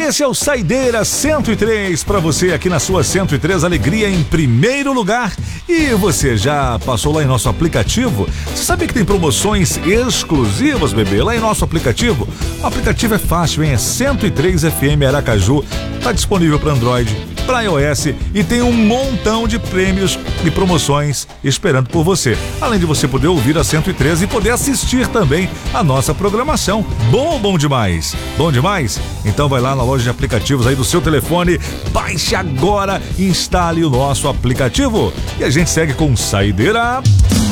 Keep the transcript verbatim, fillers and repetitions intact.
Esse é o Saideira cento e três para você aqui na sua cento e três, alegria em primeiro lugar. E você já passou lá em nosso aplicativo? Você sabe que tem promoções exclusivas, bebê, lá em nosso aplicativo? O aplicativo é fácil, hein? É cento e três F M Aracaju, tá disponível para Android, para iOS e tem um montão de prêmios e promoções esperando por você. Além de você poder ouvir a cento e três e poder assistir também a nossa programação. Bom ou bom demais? Bom demais? Então vai lá na loja de aplicativos aí do seu telefone, baixe agora, instale o nosso aplicativo e a gente segue com Saideira.